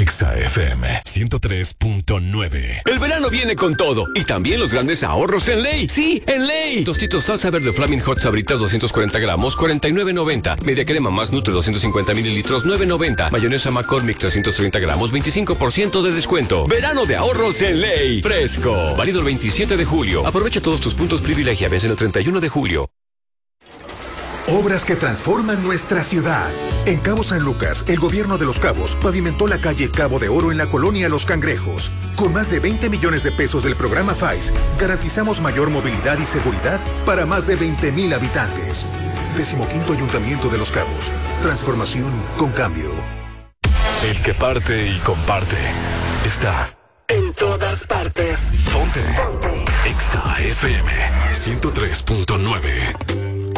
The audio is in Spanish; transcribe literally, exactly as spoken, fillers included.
Exa F M ciento tres punto nueve. El verano viene con todo y también los grandes ahorros en Ley. Sí, en Ley. Tostitos salsa verde Flaming Hot Sabritas doscientos cuarenta gramos, cuarenta y nueve noventa. Media crema más Nutre doscientos cincuenta mililitros, nueve noventa. Mayonesa McCormick trescientos treinta gramos, veinticinco por ciento de descuento. Verano de ahorros en Ley. Fresco. Válido el veintisiete de julio. Aprovecha todos tus puntos privilegia. Vence el treinta y uno de julio. Obras que transforman nuestra ciudad. En Cabo San Lucas, el gobierno de Los Cabos pavimentó la calle Cabo de Oro en la colonia Los Cangrejos. Con más de veinte millones de pesos del programa F A I S, garantizamos mayor movilidad y seguridad para más de veinte mil habitantes. Decimoquinto Ayuntamiento de Los Cabos. Transformación con cambio. El que parte y comparte está en todas partes. Ponte. Ponte. Exa F M ciento tres punto nueve.